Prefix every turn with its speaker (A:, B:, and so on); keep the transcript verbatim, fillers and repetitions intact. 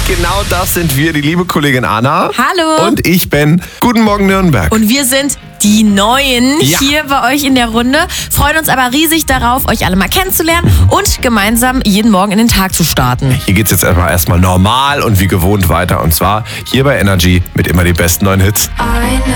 A: Genau das sind wir, die liebe Kollegin Anna.
B: Hallo.
A: Und ich bin Guten Morgen Nürnberg.
B: Und wir sind die Neuen
A: Ja.
B: hier bei euch in der Runde. Freuen uns aber riesig darauf, euch alle mal kennenzulernen und gemeinsam jeden Morgen in den Tag zu starten.
A: Hier geht's jetzt aber erstmal normal und wie gewohnt weiter. Und zwar hier bei Energy mit immer den besten neuen Hits.